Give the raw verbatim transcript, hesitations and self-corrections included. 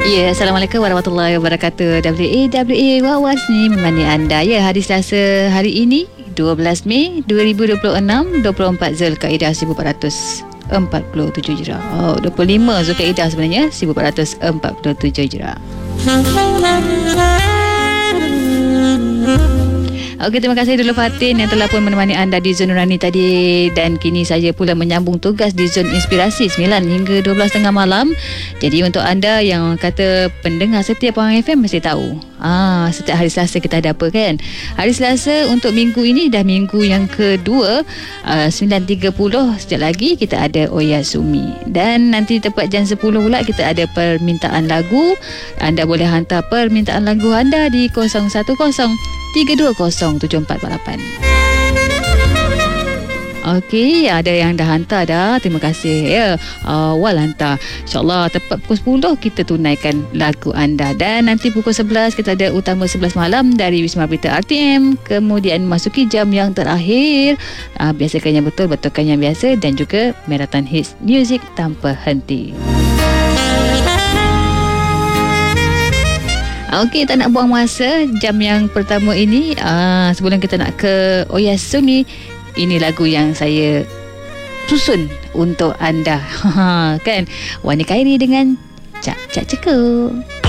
Ya, Assalamualaikum warahmatullahi wabarakatuh. W A W A Wawas ni menemani anda. Ya, hari Selasa hari ini dua belas Mei dua ribu dua puluh enam, dua puluh empat Zulkaidah seribu empat ratus empat puluh tujuh Hijrah. Oh, dua puluh lima Zulkaidah sebenarnya, seribu empat ratus empat puluh tujuh Hijrah. Okey, terima kasih dulu Fatin yang telah pun menemani anda di Zon Nurani tadi, dan kini saya pula menyambung tugas di Zon Inspirasi sembilan hingga dua belas tiga puluh malam. Jadi untuk anda yang kata pendengar setiap Pahang F M mesti tahu, ah, setiap hari Selasa kita ada apa kan? Hari Selasa untuk minggu ini dah minggu yang kedua, uh, sembilan tiga puluh sekejap lagi kita ada Oyasumi, dan nanti tepat jam sepuluh pula kita ada permintaan lagu. Anda boleh hantar permintaan lagu anda di kosong satu kosong tiga dua kosong tujuh empat empat lapan. Okey, ada yang dah hantar dah. Terima kasih ya. Awal hantar. InsyaAllah tepat pukul sepuluh kita tunaikan lagu anda. Dan nanti pukul sebelas kita ada Utama sebelas Malam dari Wisma Berita R T M. Kemudian masuki jam yang terakhir, uh, biasakan yang betul, betulkan yang biasa, dan juga Marathon Hits Music tanpa henti. Okey, tak nak buang masa. Jam yang pertama ini, uh, sebelum kita nak ke Oyasumi, ini lagu yang saya susun untuk anda. Kan? Wani Khairi dengan Cak Cak Cekuk.